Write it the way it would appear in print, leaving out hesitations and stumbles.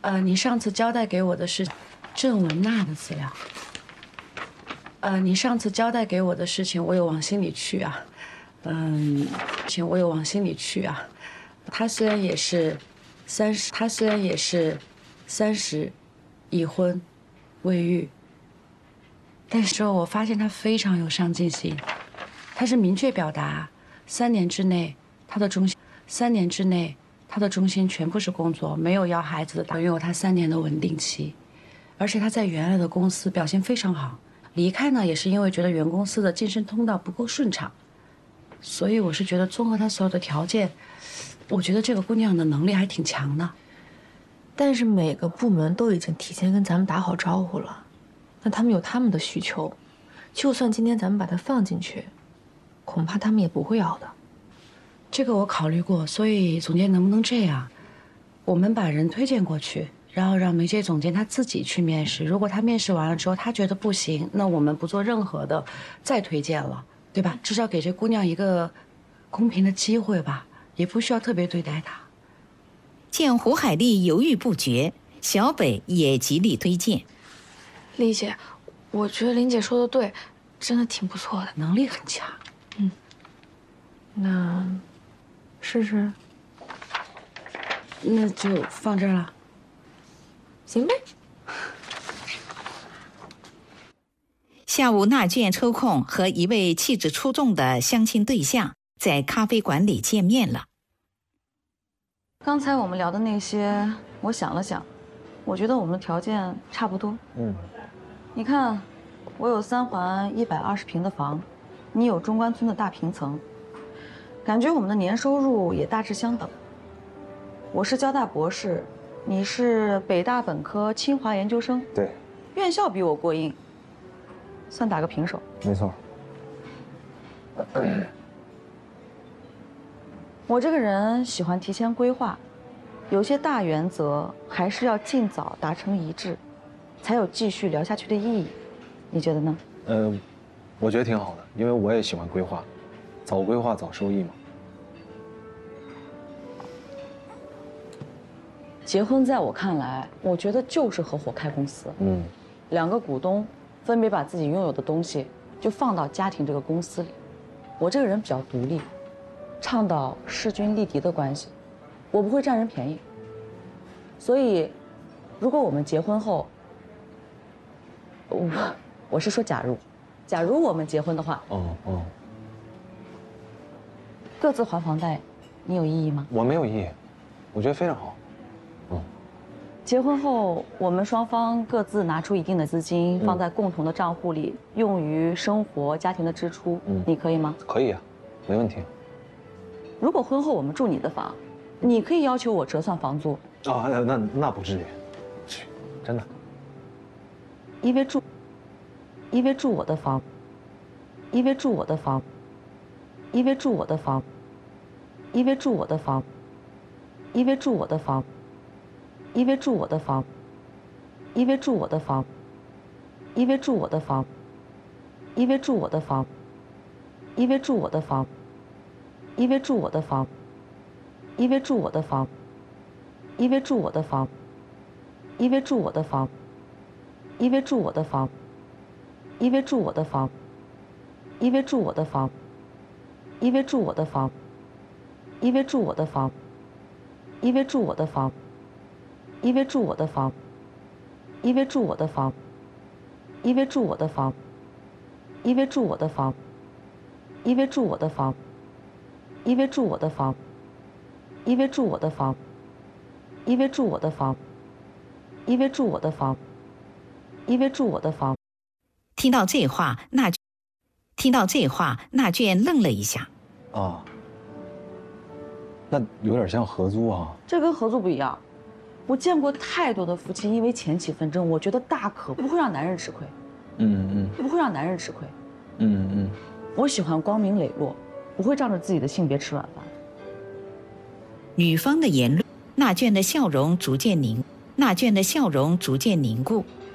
你上次交代给我的是郑文娜的资料。你上次交代给我的事情，我有往心里去啊。我有往心里去啊。他虽然也是30，已婚，未育，但是我发现他非常有上进心。他是明确表达，3年之内他的中心全部是工作，没有要孩子的，拥有他3年的稳定期。而且他在原来的公司表现非常好，离开呢也是因为觉得原公司的晋升通道不够顺畅。所以我是觉得综合他所有的条件，我觉得这个姑娘的能力还挺强的。 但是每个部门都已经提前跟咱们打好招呼了，那他们有他们的需求，就算今天咱们把它放进去，恐怕他们也不会要的。 这个我考虑过，所以总监能不能这样，我们把人推荐过去，然后让梅姐总监他自己去面试。如果他面试完了之后他觉得不行，那我们不做任何的再推荐了，对吧？至少给这姑娘一个公平的机会吧，也不需要特别对待她。 见胡海丽犹豫不决，小北也极力推荐。 丽姐，我觉得林姐说的对，真的挺不错的， 能力很强。 那试试？ 那就放这儿了。 行呗。 下午，纳卷抽空和一位气质出众的相亲对象在咖啡馆里见面了。 刚才我们聊的那些，我想了想，我觉得我们的条件差不多。你看，我有3环120平的房，你有中关村的大平层，感觉我们的年收入也大致相等。我是交大博士，你是北大本科、清华研究生， 对， 院校比我过硬，算打个平手。 没错。 我这个人喜欢提前规划，有些大原则还是要尽早达成一致，才有继续聊下去的意义。你觉得呢？ 我觉得挺好的，因为我也喜欢规划，早规划早收益嘛。 结婚在我看来，我觉得就是合伙开公司。2个股东分别把自己拥有的东西就放到家庭这个公司里。我这个人比较独立，倡导势均力敌的关系，我不会占人便宜。所以，如果我们结婚后，我是说假如我们结婚的话，各自还房贷，你有异议吗？ 我没有异议，我觉得非常好。 结婚后，我们双方各自拿出一定的资金，放在共同的账户里，用于生活、家庭的支出，你可以吗？ 可以啊，没问题。 如果婚后我们住你的房，你可以要求我折算房租。 那不至于，真的。 因为住我的房，因为住我的房，因为住我的房，因为住我的房，因为住我的房。因为住我的房，因为住我的房，因为住我的房，因为住我的房，因为住我的房，因为住我的房，因为住我的房，因为住我的房，因为住我的房，因为住我的房，因为住我的房，因为住我的房，因为住我的房，因为住我的房，因为住我的房。因为住我的房，因为住我的房，因为住我的房，因为住我的房，因为住我的房，因为住我的房，因为住我的房，因为住我的房，因为住我的房，因为住我的房。 听到这话，纳卷愣了一下。 那有点像合租啊。 这跟合租不一样。我见过太多的夫妻因为钱起纷争，我觉得大可不会让男人吃亏，不会让男人吃亏，我喜欢光明磊落，不会仗着自己的性别吃软饭。 女方的言论，纳卷的笑容逐渐凝固。